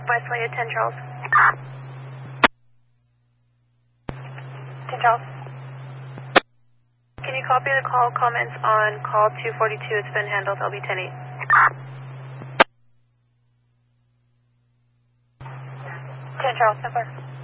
Wesley at 10 Charles. 10 Charles. Can you copy the call comments on call 242? It's been handled. I'll be 10-8. 10 Charles, Templar.